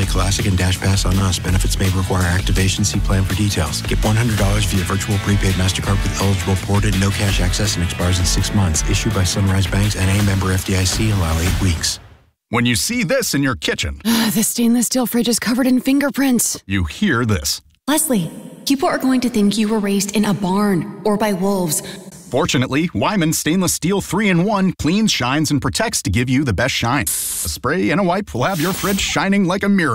Play Classic and Dash Pass on us. Benefits may require activation. See plan for details. Get $100 via virtual prepaid MasterCard with eligible ported, no cash access, and expires in 6 months. Issued by Sunrise Banks, N.A. member FDIC. Allow 8 weeks. When you see this in your kitchen, the stainless steel fridge is covered in fingerprints. you hear this. Leslie, people are going to think you were raised in a barn or by wolves. Fortunately, Wyman Stainless Steel 3-in-1 cleans, shines, and protects to give you the best shine. A spray and a wipe will have your fridge shining like a mirror.